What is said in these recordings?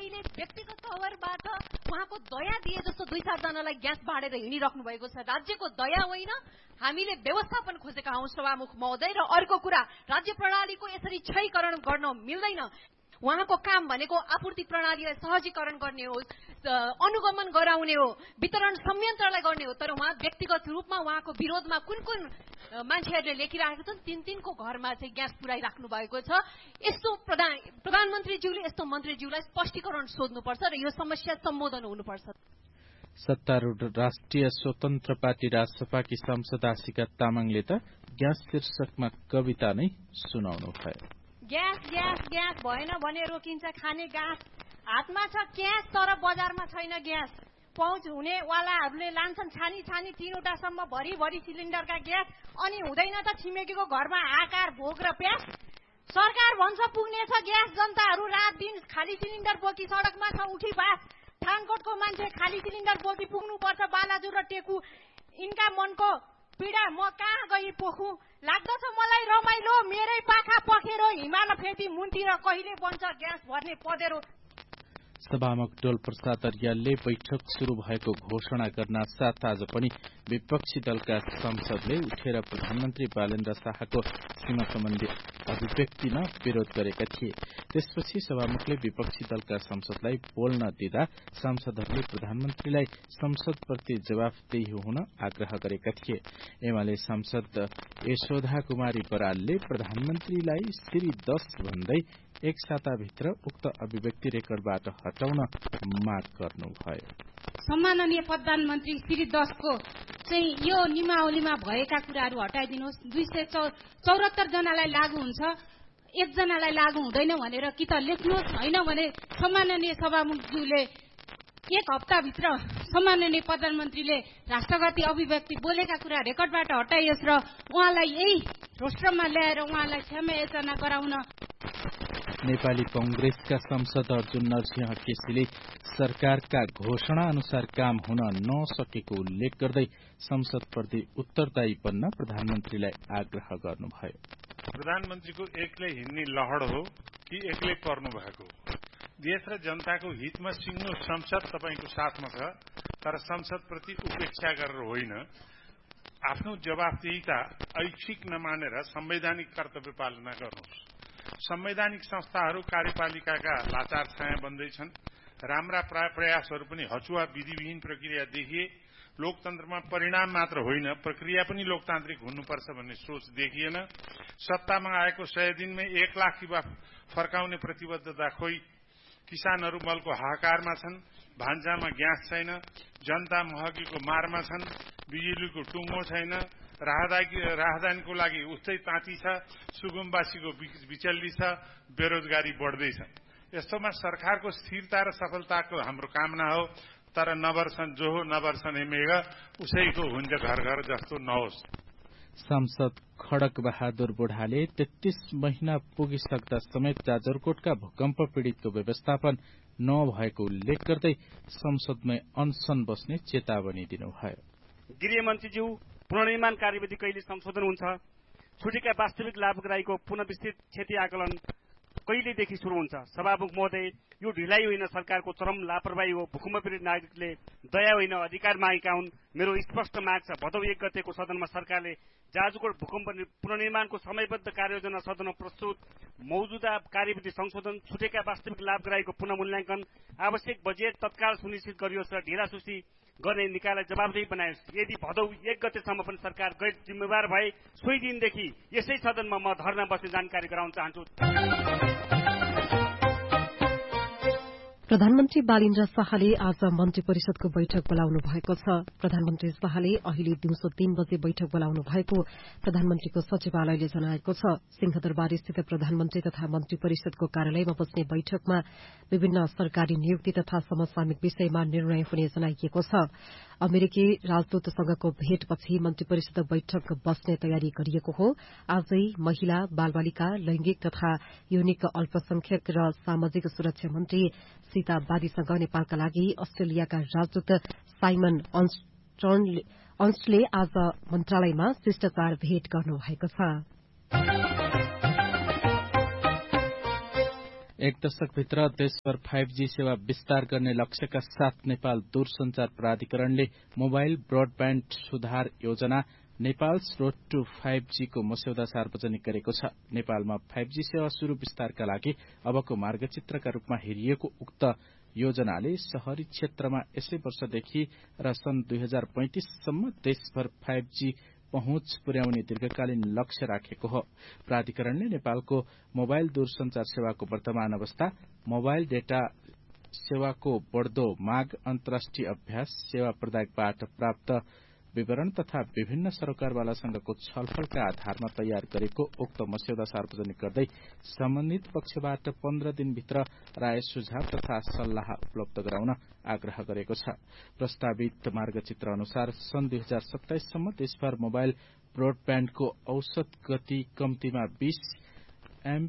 अहिले व्यक्तिगत तवरबाट उहाँको दया दिए जस्तो 2-4 जनालाई ग्यास बाँडेर हिँडिराख्नु भएको छ। राज्यको दया होइन, हामीले व्यवस्थापन खोजेका हौं सभामुख महोदय। र अर्को कुरा, राज्य प्रणालीको यसरी क्षयीकरण गर्न मिल्दैन। उहाँको काम भनेको आपूर्ति प्रणालीलाई सहजीकरण गर्ने हो, अनुगमन गराउने हो, वितरण संयन्त्रलाई गर्ने हो। तर उहाँ व्यक्तिगत रूपमा उहाँको विरोधमा कुन मान्छेहरूले लेखिराखेका छन् तिनको घरमा चाहिँ ग्यास पुर्याइराख्नु भएको छ। यस्तो प्रधानमन्त्रीज्यूले यस्तो मन्त्रीज्यूलाई स्पष्टीकरण सोध्नुपर्छ र यो समस्या सम्बोधन हुनुपर्छ। सत्तारूढ राष्ट्रिय स्वतन्त्र पार्टी राजसभाकी सांसद आशिका तामाङले त ग्यास शीर्षकमा कविता नै सुनाउनु भयो। ग्यास ग्यास ग्यास भएन भने रोकिन्छ खाने ग्यास, हातमा छ ग्यास तर बजारमा छैन ग्यास। पहुँच हुनेवालाहरूले लान्छन् छानी छानी 3वटासम्म भरी सिलिन्डरका ग्यास, अनि हुँदैन त छिमेकीको घरमा आकार भोग र प्यास। सरकार भन्छ पुग्नेछ ग्यास, जनताहरू रात दिन खाली सिलिन्डर बोकी सडकमा छ उठी बास। थानकोटको मान्छे खाली सिलिन्डर बोकी पुग्नुपर्छ बालाजुर र टेकु। यिनका मनको पीडा म कहाँ गई पोखु, लाग्दछ मलाई रमाइलो मेरै पाखा पखेरो, हिमाल फेदी मुन्तिर कहिले बन्छ ग्यास भर्ने पदेरो। सभामुख डोल प्रसाद अर्यालले बैठक शुरू भएको घोषणा गर्न साथ आज पनि विपक्षी दलका सांसदले उठेर प्रधानमन्त्री बालेन्द्र शाहको सीमा सम्बन्धी अभिव्यक्तिमा विरोध गरेका थिए। त्यसपछि सभामुखले विपक्षी दलका सांसदलाई बोल्न दिँदा सांसदहरूले प्रधानमन्त्रीलाई संसदप्रति जवाफदेही हुन आग्रह गरेका थिए। एमाले सांसद यशोधा कुमारी बरालले प्रधानमन्त्रीलाई श्री 10 भन्दै एक साताभित्र उक्त अभिव्यक्ति रेकर्डबाट हटाउन माग गर्नुभयो। सम्माननीय प्रधानमन्त्री श्री 10 को चाहिँ यो निमावलीमा भएका कुराहरू हटाइदिनुहोस्। 274 जनालाई लागू हुन्छ, 1 जनालाई लागू हुँदैन भनेर कि त लेख्नुहोस्, होइन भने सम्माननीय सभामुखज्यूले 1 हप्ताभित्र सम्माननीय प्रधानमन्त्रीले राष्ट्रघाती अभिव्यक्ति बोलेका कुरा रेकर्डबाट हटाइयोस् र उहाँलाई यही रोस्टरमा ल्याएर उहाँलाई क्षमा याचना गराउन। नेपाली कांग्रेसका सांसद अर्जुन नरसिंह केसीले सरकारका घोषणा अनुसार काम हुन नसकेको उल्लेख गर्दै संसदप्रति उत्तरदायी बन्न प्रधानमन्त्रीलाई आग्रह गर्नुभयो। प्रधानमन्त्रीको एक्लै हिँड्ने लहड हो कि एक्लै पर्नु भएको? देश र जनताको हितमा सिङ्गो संसद तपाईको साथमा छ, तर संसदप्रति उपेक्षा गरेर होइन। आफ्नो जवाफदेहिता ऐच्छिक नमानेर संवैधानिक कर्तव्य पालना गर्नुहोस्। संवैधानिक संस्थाहरू कार्यपालिकाका लाचार छाया बन्दैछन्। राम्रा प्रयासहरू पनि हचुवा विधिविहीन प्रक्रिया देखिए। लोकतन्त्रमा परिणाम मात्र होइन प्रक्रिया पनि लोकतान्त्रिक हुनुपर्छ भन्ने सोच देखिएन। सत्तामा आएको 100 दिनमै 1 लाख युवा फर्काउने प्रतिबद्धता खोइ। किसानहरू मलको हाहाकारमा छन्, भान्सामा ग्यास छैन, जनता महँगीको मारमा छन्, बिजुलीको टुङ्गो छैन, राहदानीको लागि उस्तै ताती छ, सुगमवासीको बिचल्ली छ, बेरोजगारी बढ्दैछ। यस्तोमा सरकारको स्थिरता र सफलताको हाम्रो कामना हो, तर नवर्सन जो हो नवर्सन मेघ उसैको हुन्छ घर घर जस्तो नहोस्। सांसद खडक बहादुर बुढाले 33 महिना पुगिसक्दा समेत जाजरकोटका भूकम्प पीड़ितको व्यवस्थापन नभएको उल्लेख गर्दै संसदमै अनसन बस्ने चेतावनी दिनुभयो। गृहमन्त्रीज्यू, पुनर्निर्माण कार्यविधि कहिले संशोधन हुन्छ? छुटेका वास्तविक लाभग्राहीको पुनर्विस्तृत क्षति आकलन कहिलेदेखि शुरू हुन्छ? सभामुख महोदय, यो ढिलाइ होइन, सरकारको चरम लापरवाही हो। भूकम्प पीडित नागरिकले दया होइन अधिकार मागेका हुन्। मेरो स्पष्ट माग छ, भदौ 1 गतेको सदनमा सरकारले जाजरकोट भूकम्प पुनर्निर्माणको समयबद्ध कार्ययोजना सदनमा प्रस्तुत, मौजूदा कार्यविधि संशोधन, छुटेका वास्तविक लाभग्राहीको पुनः मूल्याङ्कन, आवश्यक बजेट तत्काल सुनिश्चित गरियोस् र ढिलासुस्ती गर्ने निकायलाई जवाबदेही बनायोस्। यदि भदौ 1 गतेसम्म पनि सरकार गैर जिम्मेवार भए सोही दिनदेखि यसै सदनमा म धरना बस्ने जानकारी गराउन चाहन्छु। प्रधानमन्त्री बालेन्द्र शाहले आज मन्त्री परिषदको बैठक बोलाउनु भएको छ। प्रधानमन्त्री शाहले अहिले दिउँसो 3 बजे बैठक बोलाउनु भएको प्रधानमन्त्रीको सचिवालयले जनाएको छ। सिंहदरबार स्थित प्रधानमन्त्री तथा मन्त्री परिषदको कार्यालयमा बस्ने बैठकमा विभिन्न सरकारी नियुक्ति तथा समसामयिक विषयमा निर्णय हुने जनाइएको छ। अमेरिकी राजदूतसँगको भेटपछि मन्त्री परिषद बैठक बस्ने तयारी गरिएको हो। आजै महिला, बालबालिका, लैंगिक तथा यौनिक अल्पसंख्यक र सामाजिक सुरक्षा मन्त्री सीता बादीसँग नेपालका लागि अस्ट्रेलियाका राजदूत साइमन अन्स्टले आज मन्त्रालयमा शिष्टाचार भेट गर्नुभएको छ। एक दशकभित्र देशभर 5G सेवा विस्तार गर्ने लक्ष्यका साथ नेपाल दूरसञ्चार प्राधिकरणले मोबाइल ब्रोडब्याण्ड सुधार योजना नेपाल्स रोड टू 5G को मस्यौदा सार्वजनिक गरेको छ। नेपालमा 5G सेवा शुरू विस्तारका लागि अबको मार्गचित्रका रूपमा हेरिएको उक्त योजनाले शहरी क्षेत्रमा यसै वर्षदेखि र सन् 2035 सम्म देशभर 5G पहुँच पुर्याउने दीर्घकालीन लक्ष्य राखेको हो। प्राधिकरणले नेपालको मोबाइल दूरसञ्चार सेवाको वर्तमान अवस्था, मोबाइल डेटा सेवाको बढ़दो माग, अन्तर्राष्ट्रिय अभ्यास, सेवा प्रदायकबाट प्राप्त विवरण तथा विभिन्न सरोकारवालासँगको छलफलका आधारमा तयार गरेको उक्त मस्यौदा सार्वजनिक गर्दै सम्बन्धित पक्षबाट 15 दिनभित्र राय सुझाव तथा सल्लाह उपलब्ध गराउन आग्रह गरेको छ। प्रस्तावित मार्गचित्र अनुसार सन् 2027 सम्म देशभर मोबाइल ब्रोडब्याण्डको औसत गति कम्तीमा 20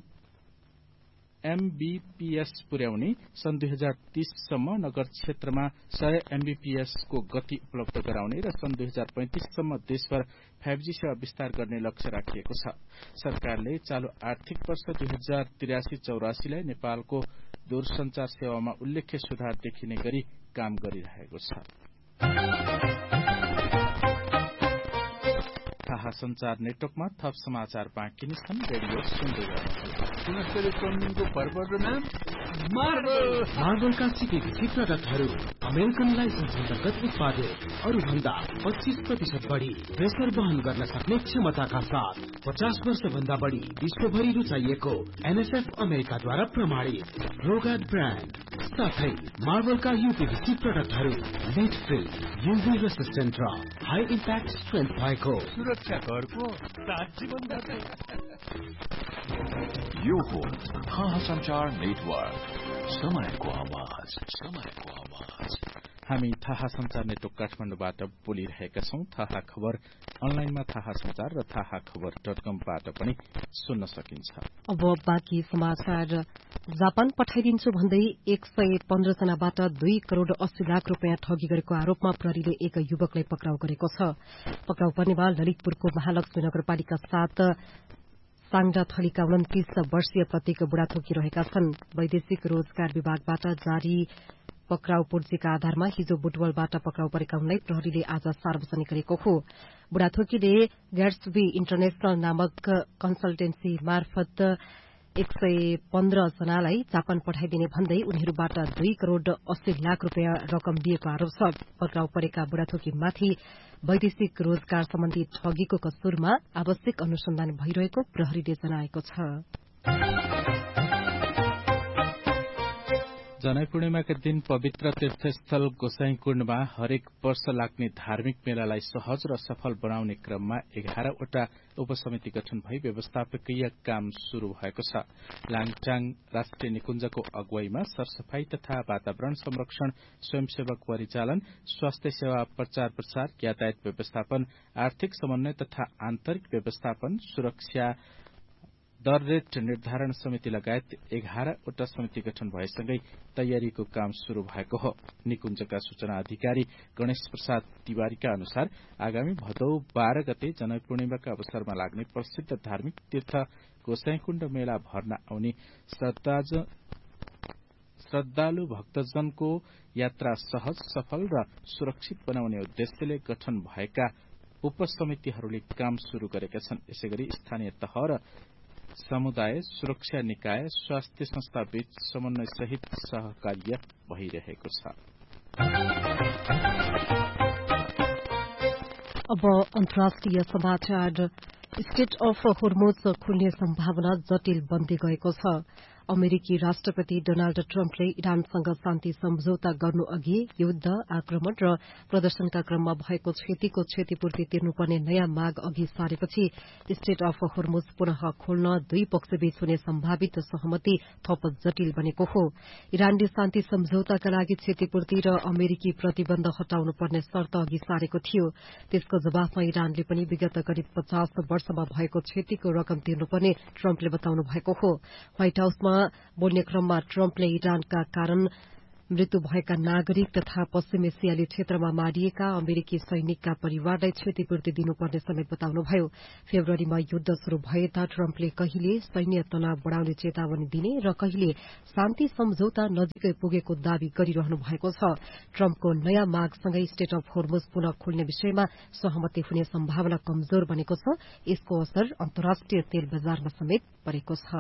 MBPS पुर्याउने, सन् 2030 सम्म नगर क्षेत्रमा 100 MBPS को गति उपलब्ध गराउने र सन् 2035 सम्म देशभर 5G सेवा विस्तार गर्ने लक्ष्य राखिएको छ। सरकारले चालू आर्थिक वर्ष 2083-84 लाई नेपालको दूरसञ्चार सेवामा उल्लेख्य सुधार देखिने गरी काम गरिरहेको छ। थाहा संचार नेटवर्कमा थप समाचार बाँकी नै छन्। रेडियो सुन्दै को पर्वको नाम मार्वलका चित्र रथहरू अमेरिकन लाइसेन्स अन्तर्गत उत्पादित, अरूभन्दा 25% बढ़ी प्रेसर वहन गर्न सक्ने क्षमताका साथ 50 वर्षभन्दा बढ़ी विश्वभरि रुचाइएको NSF अमेरिकाद्वारा प्रमाणित रोगार्ड ब्रान्ड साथै मार्वलका UPVC प्रोडक्टहरू लेड फ्री, युभी रेसिस्टेन्ट र हाई इम्प्याक्ट स्ट्रेन्थ भएको सुरक्षा करको जीवन यो हो थाहा संचार नेटवर्क, समयको आवाज। हामी थाहा संचार नेटवर्क काठमाडौँबाट बोलिरहेका छौं। थाहा खबर अनलाइनमा थाहा संचार र थाहाखबर.com-बाट पनि सुन्न सकिन्छ। अब बाँकी समाचार। जापान पठाइदिन्छु भन्दै 115 जनाबाट 2 करोड़ 80 लाख रुपियाँ ठगी गरेको आरोपमा प्रहरीले एक युवकलाई पक्राउ गरेको छ। पक्राउ पर्नेमा ललितपुरको महालक्ष्मी नगरपालिका 7 साङडा थलीका 29 वर्षीय प्रतीक बुढाथोकी रहेका छन्। वैदेशिक रोजगार विभागबाट जारी पक्राउ पूर्जीका आधारमा हिजो बुटवलबाट पक्राउ परेका उनलाई प्रहरीले आज सार्वजनिक गरेको हो। बुढाथोकीले ग्याट्सबी इन्टरनेशनल नामक कन्सल्टेन्सी मार्फत 115 जनालाई जापान पठाइदिने भन्दै उनीहरूबाट 2 करोड़ 80 लाख रुपियाँ रकम दिएको आरोप छ। पक्राउ परेका बुढाथोकीमाथि वैदेशिक रोजगार सम्बन्धी ठगीको कसूरमा आवश्यक अनुसन्धान भइरहेको प्रहरीले जनाएको छ। जनै पूर्णिमाका दिन पवित्र तीर्थस्थल गोसाईकुण्डमा हरेक वर्ष लाग्ने धार्मिक मेलालाई सहज र सफल बनाउने क्रममा 11 वटा उपसमिति गठन भई व्यवस्थापकीय काम शुरू भएको छ। लाङटाङ राष्ट्रिय निकुञ्जको अगुवाईमा सरसफाई तथा वातावरण संरक्षण, स्वयंसेवक परिचालन, स्वास्थ्य सेवा प्रचार प्रसार, यातायात व्यवस्थापन, आर्थिक समन्वय तथा आन्तरिक व्यवस्थापन, सुरक्षा, दर रेट निर्धारण समिति लगायत 11 वटा समिति गठन भएसँगै तयारीको काम शुरू भएको हो। निकुञ्जका सूचना अधिकारी गणेश प्रसाद तिवारीका अनुसार आगामी भदौ 12 गते जनै पूर्णिमाका अवसरमा लाग्ने प्रसिद्ध धार्मिक तीर्थ गोसाईकुण्ड मेला भर्न आउने श्रद्धालु भक्तजनको यात्रा सहज, सफल र सुरक्षित बनाउने उद्देश्यले गठन भएका उपसमितिहरूले काम शुरू गरेका छन्। यसैगरी स्थानीय तह र समुदाय, सुरक्षा निकाय, स्वास्थ्य संस्था बीच समन्वय सहित सहकार्य भइरहेको छ। अब अन्तर्राष्ट्रिय समाचार। स्टेट अफ होर्मुज खुल्ने सम्भावना जटिल बन्दै गएको छ। अमेरिकी राष्ट्रपति डोनाल्ड ट्रम्पले इरानसँग शान्ति सम्झौता गर्नु अघि युद्ध, आक्रमण र प्रदर्शनका क्रममा भएको क्षतिको क्षतिपूर्ति तिर्नुपर्ने नयाँ माग अघि सारेपछि स्टेट अफ होर्मुज पुनः खोल्न दुई पक्षबीच हुने सम्भावित सहमति थप जटिल बनेको हो। इरानले शान्ति सम्झौताका लागि क्षतिपूर्ति र अमेरिकी प्रतिबन्ध हटाउनु पर्ने शर्त अघि सारेको थियो। त्यसको जवाफमा इरानले पनि विगत करिब 50 वर्षमा भएको क्षतिको रकम तिर्नुपर्ने ट्रम्पले बताउनु भएको हो। व्हाइट हाउसमा बोल्ने क्रममा ट्रम्पले इरानका कारण मृत्यु भएका नागरिक तथा पश्चिम एसियाली क्षेत्रमा मारिएका अमेरिकी सैनिकका परिवारलाई क्षतिपूर्ति दिनुपर्ने समेत बताउनुभयो। फेब्रुअरीमा युद्ध शुरू भए ता ट्रम्पले कहिले सैन्य तनाव बढ़ाउने चेतावनी दिने र कहिले शान्ति सम्झौता नजिकै पुगेको दावी गरिरहनु भएको छ। ट्रम्पको नयाँ मागसँगै स्टेट अफ होर्मुज पुनः खोल्ने विषयमा सहमति हुने सम्भावना कमजोर बनेको छ। यसको असर अन्तर्राष्ट्रिय तेल बजारमा समेत परेको छ।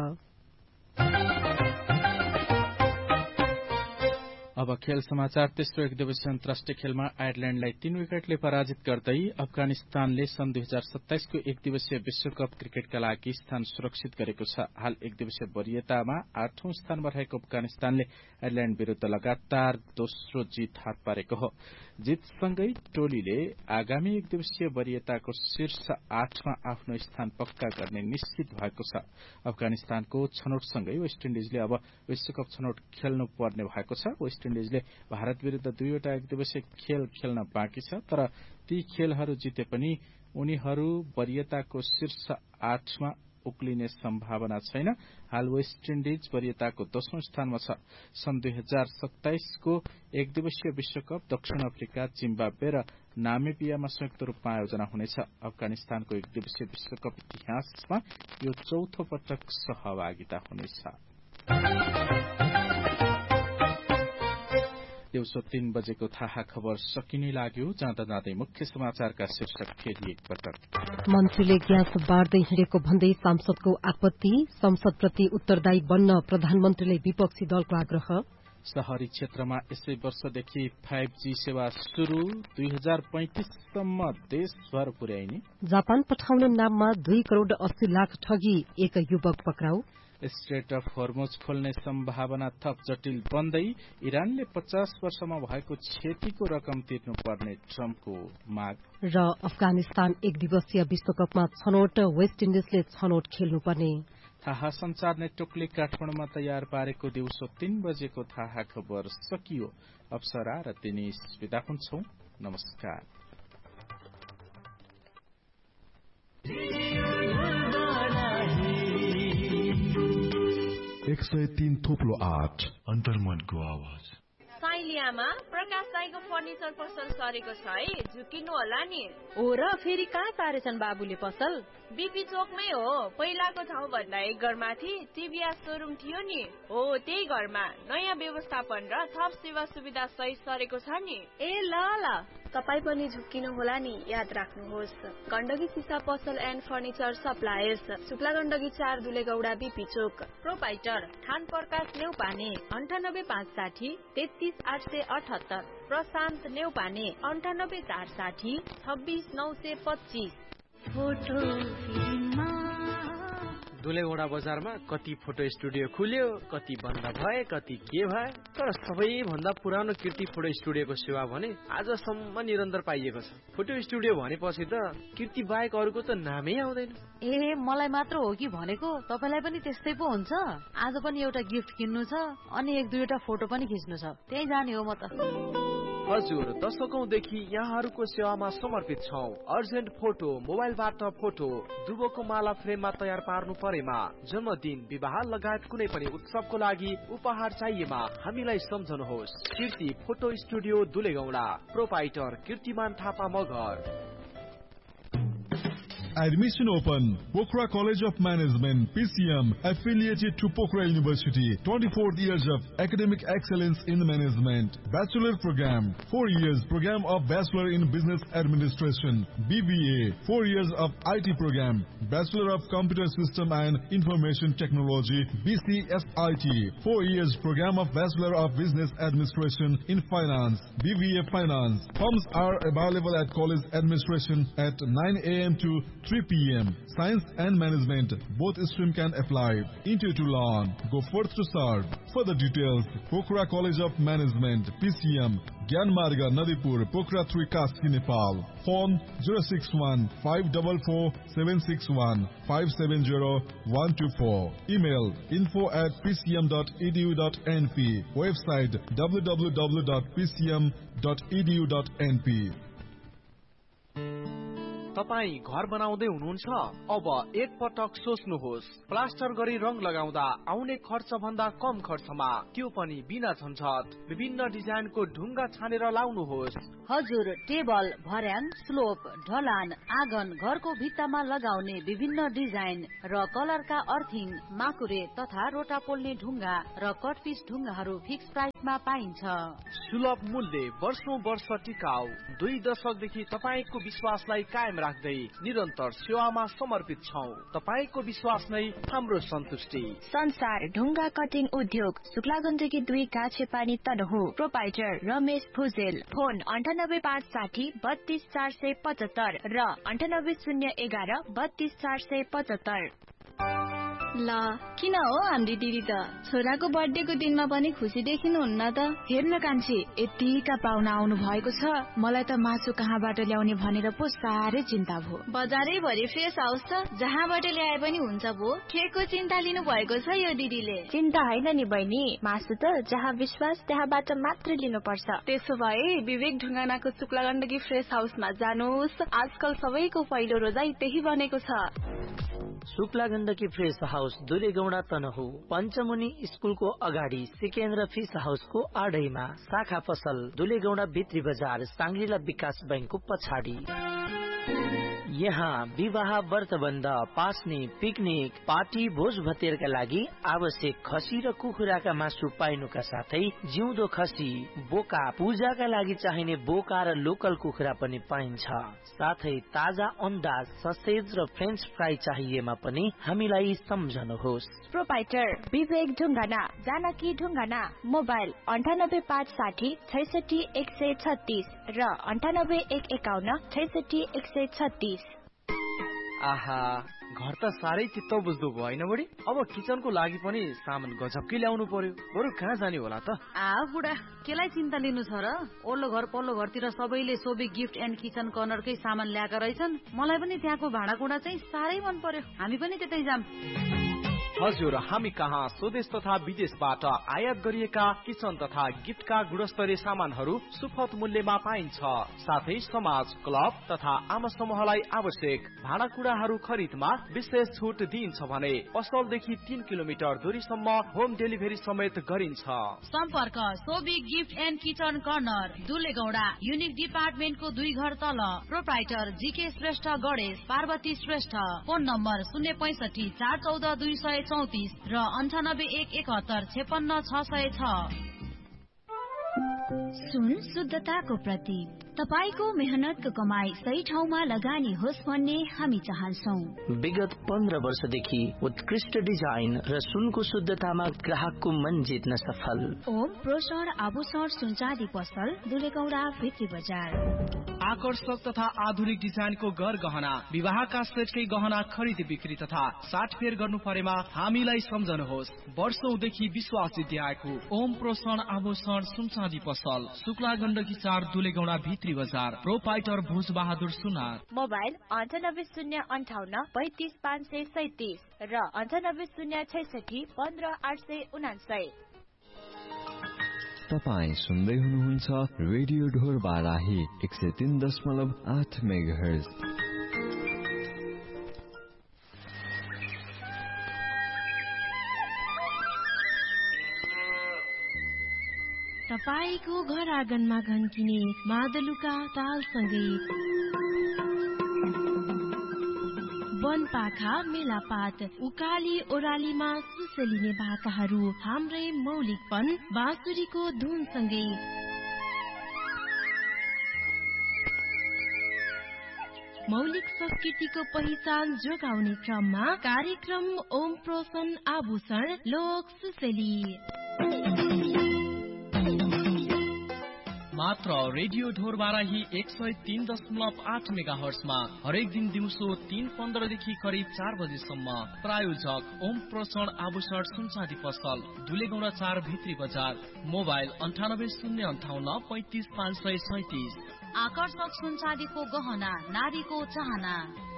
अब खेल समाचार। तेस्रो एकदिवसीय अन्तर्राष्ट्रिय खेलमा आयरल्याण्डलाई 3 विकेटले पराजित गर्दै अफगानिस्तानले सन् 2027 को एकदिवसीय विश्वकप क्रिकेटका लागि स्थान सुरक्षित गरेको छ। हाल एकदिवसीय वरियतामा 8औं स्थानमा रहेको अफगानिस्तानले आयरल्याण्ड विरूद्ध लगातार दोस्रो जीत हात पारेको हो। जीतसँगै टोलीले आगामी एकदिवसीय वरियताको शीर्ष 8मा आफ्नो स्थान पक्का गर्ने निश्चित भएको छ। अफगानिस्तानको छनौटसँगै वेस्ट इन्डिजले अब विश्वकप छनौट खेल्नु पर्ने भएको छ। वेस्ट इन्डिजले भारत विरूद्ध 2वटा एकदिवसीय खेल खेल्न बाँकी छ, तर ती खेलहरू जिते पनि उनीहरू वरियताको शीर्ष 8मा उक्लिने सम्भावना छैन। हाल वेस्ट इन्डिज वरियताको 10औं स्थानमा छ। सन् 2027 को एकदिवसीय विश्वकप दक्षिण अफ्रिका, जिम्बाब्वे र नामिबियामा संयुक्त रूपमा आयोजना हुनेछ। अफगानिस्तानको एकदिवसीय विश्वकप इतिहासमा यो चौथो पटक सहभागिता हुनेछ। दिउँसो 3 बजेको थाहा खबर सकिने लाग्यो। जाँदा जाँदै मुख्य समाचारका शीर्षक फेरि एकपटक। मन्त्रीले ग्यास बाँड्दै हिँडेको भन्दै सांसदको आपत्ति। संसदप्रति उत्तरदायी बन्न प्रधानमन्त्रीले विपक्षी दलको आग्रह। शहरी क्षेत्रमा यसै वर्षदेखि 5G सेवा शुरू। 2035 सम्म देशभर पुर्याइने। जापान पठाउने नाममा 2 करोड़ 80 लाख ठगी। एक युवक पक्राउ। स्ट्रेट अफ होर्मुज खोल्ने सम्भावना थप जटिल बन्दै। इरानले 50 वर्षमा भएको क्षतिको रकम तिर्नुपर्ने ट्रम्पको माग। र अफगानिस्तान एकदिवसीय विश्वकपमा छनौट। वेस्ट इन्डिजले छनौट खेल्नुपर्ने। थाहा संचार नेटवर्कले काठमाडौँमा तयार पारेको दिउँसो 3 बजेको थाहा खबर सकियो। अप्सरा र दिनेश बिदा हुन्छौं। नमस्कार। 103 थोप्लो 8 अन्तर्मनको आवाज। साइलियामा प्रकाश दाइको फर्निचर पसल सरेको छ है, झुकिनु होला नि। हो र फेरि कहाँ सारेछन् बाबुले पसल? बीपी चोकमै हो। पहिलाको ठाउँ भन्दा 1 घर माथि टिभीएस शोरूम थियो नि, हो त्यही घरमा नयाँ व्यवस्थापन र थप सेवा सुविधा सहित सरेको छ नि। ए ल ल, तपाई पनि झुकिनु होला नि, याद राख्नुहोस्। गण्डकी सिसा पसल and furniture suppliers, Shukla Gandaki 4 दुलेगौडा BP Chowk. Proprietor Khan Prakash Neupane 98560 33878। Prashant Neupane 98460 26925। Photo दुलेगौडा बजारमा कति फोटो स्टुडियो खुल्यो, कति बन्द भए, कति के भए, तर सबैभन्दा पुरानो कीर्ति फोटो स्टुडियोको सेवा भने आजसम्म निरन्तर पाइएको छ। फोटो स्टुडियो भनेपछि त कीर्ति बाहेक अरूको त नामै आउँदैन। ए मलाई मात्र हो कि भनेको? तपाईलाई पनि त्यस्तै पो हुन्छ? आज पनि एउटा गिफ्ट किन्नु छ अनि 1-2वटा फोटो पनि खिच्नु छ, त्यही जाने हो म त। हजुर, दशकौंदेखि यहाँहरूको सेवामा समर्पित छौं। अर्जेन्ट फोटो, मोबाइलबाट फोटो, दुबोको माला फ्रेममा तयार पार्नु परेमा, जन्मदिन, विवाह लगायत कुनै पनि उत्सवको लागि उपहार चाहिएमा हामीलाई सम्झनुहोस्। कीर्ति फोटो स्टुडियो दुलेगौडा। प्रोपाइटर कीर्तिमान Thapa Magar. Admission open. Pokhara College of Management, PCM, affiliated to Pokhara University. 24 years of academic excellence in management. Bachelor program, 4 years program of Bachelor in Business Administration. BBA, 4 years of IT program. Bachelor of Computer System and Information Technology, BCSIT. 4 years program of Bachelor of Business Administration in Finance, BBA Finance. Forms are available at college administration at 9 a.m. to 3 p.m. Science and Management, both stream can apply. Into to learn. Go forth to serve. Further details, Pokhara College of Management, PCM, Gyanmarga, Nadipur, Pokhara 3, Kaski, Nepal. Phone 061-544-761, 570-124. Email info@pcm.edu.np. Website www.pcm.edu.np. तपाई घर बनाउँदै हुनुहुन्छ? अब एक पटक सोच्नुहोस्। Plaster गरी रङ लगाउँदा आउने खर्च भन्दा कम खर्चमा, त्यो पनि बिना झन्झट। विभिन्न डिजाइनको ढुङ्गा छानेर लाउनुहोस्। हजुर, टेबल, भर्याङ, स्लोप, ढलान, आँगन, घरको भित्तामा लगाउने विभिन्न डिजाइन र कलरका अर्थिङ, माकुरे तथा रोटा पोल्ने ढुङ्गा र कटपिस ढुङ्गाहरू फिक्स प्राइसमा पाइन्छ। सुलभ मूल्य, वर्षौं वर्ष टिकाउ। 2 दशकदेखि तपाईको विश्वासलाई कायम राख्दै निरन्तर सेवामा समर्पित छौं। तपाईको विश्वास नै हाम्रो सन्तुष्टि। संसार ढुङ्गा कटिङ उद्योग, शुक्लागण्डकी 2 काछेपानी तनहु। प्रोपाइटर रमेश भुजेल। फोन 9856 32475 र 9801 32475। ल किन हो हाम्री दिदी त छोराको बर्थडेको दिनमा पनि खुसी देखिनुहुन्न त? हेर्न कान्छी, यतिका पाहुना आउनु भएको छ, मलाई त मासु कहाँबाट ल्याउने भनेर पो साह्रै चिन्ता भयो। बजारै भरि फ्रेस हाउस छ, जहाँबाट ल्याए पनि हुन्छ भो। केको चिन्ता लिनु भएको छ यो दिदीले? चिन्ता हैन नि बहिनी, मासु त जहाँ विश्वास त्यहाँबाट मात्र लिनुपर्छ। त्यसो भए विवेक ढुङ्गानाको शुक्लागण्डकी फ्रेस हाउसमा जानुहोस्। आजकल सबैको पहिलो रोजाइ त्यही बनेको छ। शुक्लागण्डकी फ्रेस हाउस दुलेगौडा तनहु। पञ्चमुनि स्कुलको अगाडि सिकेन्द्र फिस हाउसको आडैमा, शाखा पसल दुलेगौडा भित्री बजार, सांग्रिला विकास बैंकको पछाडि। यहाँ विवाह, व्रतबन्ध, पास्ने, पिकनिक, पार्टी, भोज भतेरका लागि आवश्यक खसी र कुखुराका मासु पाइनुका साथै जिउँदो खसी, बोका, पूजाका लागि चाहिने बोका र लोकल कुखुरा पनि पाइन्छ। साथै ताजा अन्डा, ससेज र फ्रेन्च फ्राई चाहिएमा पनि हामीलाई सम्झनुहोस्। प्रोपाइटर विवेक ढुङ्गाना, जानकी ढुङ्गाना। मोबाइल 9856 66 136 र 9851 66 136। आहा, घर त साह्रै चित्त बुझ्दो भयो होइन बुढी? अब किचनको लागि पनि सामान गजबकै ल्याउनु पर्यो। बरु कहाँ जाने होला त? बुढा, केलाई चिन्ता लिनु छ र? ओल्लो घर पल्लो घरतिर सबैले सोबी गिफ्ट एन्ड किचन कर्नरकै सामान ल्याएका रहेछन्। मलाई पनि त्यहाँको भाँडाकुँडा चाहिँ साह्रै मन पर्यो। हामी पनि त्यतै जाम। हजुर, हामी कहाँ स्वदेश तथा विदेशबाट आयात गरिएका किचन तथा गिफ्टका गुणस्तरीय सामानहरू सुपथ मूल्यमा पाइन्छ। साथै समाज, क्लब तथा आम समूहलाई आवश्यक भाँडाकुँडाहरू खरिदमा विशेष छुट दिइन्छ भने पसलदेखि 3 किलोमिटर दूरीसम्म होम डेलिभरी समेत गरिन्छ। सम्पर्क Sobi gift and kitchen corner, दुलेगौडा, unique डिपार्टमेन्टको 2 घर तल। Proprietor GK Shrestha Ganesh, Parvati Shrestha. Phone number 065 414 234 र 98 171 56 606। सुन शुद्धताको प्रतीक, तपाईको मेहनतको कमाई सही ठाउँमा लगानी होस् भन्ने हामी चाहन्छौं। विगत 15 वर्षदेखि उत्कृष्ट डिजाइन र सुनको शुद्धतामा ग्राहकको मन जित्न सफल। ओम प्रोसर आभूषण सुनचाँदी पसल, दुलेगौडा भित्री बजार। आकर्षक तथा आधुनिक डिजाइनको घर गहना, विवाहका सेटकै गहना खरिद बिक्री तथा साटफेर गर्नु परेमा हामीलाई सम्झनुहोस्। वर्षौंदेखि विश्वास जित्याएको ओम प्रोसर आभूषण सुनचाँदी पसल, शुक्लागण्डकी 4 दुलेगौडा भित्री बजार। प्रोपाइटर भोज बहादुर सुनार। मोबाइल 9808 35 537 र 9806 15 879। तपाईं सुन्दै हुनुहुन्छ रेडियो ढोर बाराही 103.8 मेगाहर्ज। तपाईको घर आँगनमा घन्किने मादलुका तालसँगै वनपाखा, मेलापात, उकाली ओरालीमा सुसेलिने भाकाहरू हाम्रै मौलिकपन बाँसुरीको धुनसँगै मौलिक संस्कृतिको पहिचान जोगाउने क्रममा कार्यक्रम ओम प्रोसन आभूषण लोक सुसेली। मात्र रेडियो ढोर बाराही 103.8 मेगाहर्जमा हरेक दिन दिउँसो 3:15 देखि करिब 4 बजेसम्म। प्रायोजक ओम प्रोसन आभूषण सुनचाँदी पसल, दुलेगौडा 4 भित्री बजार। मोबाइल 9808 35 537। आकर्षक सुनचाँदीको गहना, नारीको चाहना।